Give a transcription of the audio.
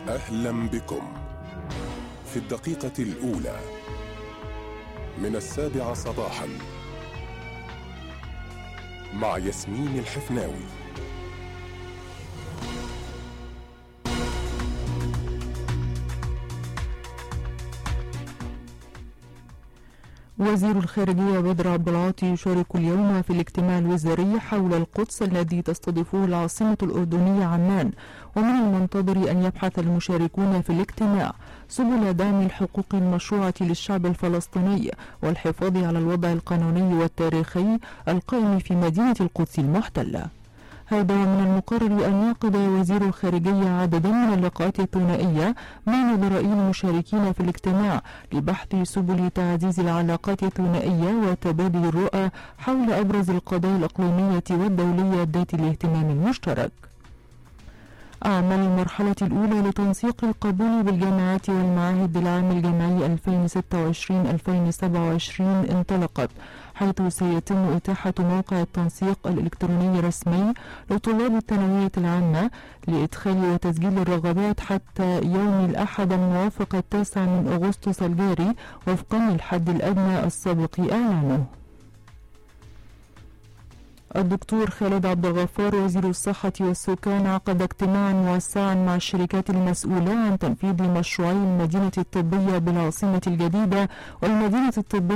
أهلا بكم في الدقيقة الأولى من 7:00 صباحا مع ياسمين الحفناوي. وزير الخارجية بدر عبد العاطي يشارك اليوم في الاجتماع الوزاري حول القدس الذي تستضيفه العاصمة الأردنية عمان، ومن المنتظر أن يبحث المشاركون في الاجتماع سبل دعم الحقوق المشروعة للشعب الفلسطيني والحفاظ على الوضع القانوني والتاريخي القائم في مدينة القدس المحتلة. هذا من المقرر أن يعقد وزير الخارجية عددا من اللقاءات الثنائية مع نظرائي المشاركين في الاجتماع لبحث سبل تعزيز العلاقات الثنائية وتبادل الرؤى حول أبرز القضايا الإقليمية والدولية ذات الاهتمام المشترك. أعمال المرحلة الأولى لتنسيق القبول بالجامعات والمعاهد العام الجامعي 2026-2027 انطلقت، حيث سيتم إتاحة موقع التنسيق الإلكتروني الرسمي لطلاب الثانوية العامة لإدخال وتسجيل الرغبات حتى يوم الأحد الموافق 9 من أغسطس الجاري وفقا للحد الأدنى السابق إعلانه. الدكتور خالد عبد الغفار وزير الصحة والسكان عقد اجتماعا موسعا مع الشركات المسؤولة عن تنفيذ مشروعي المدينة الطبية بالعاصمة الجديدة والمدينة الطبية